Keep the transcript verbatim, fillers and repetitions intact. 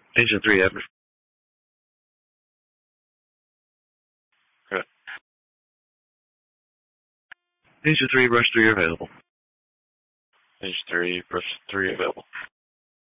Agent three, Edward. Good. Agent three, Rush three available. Page three, brush three available.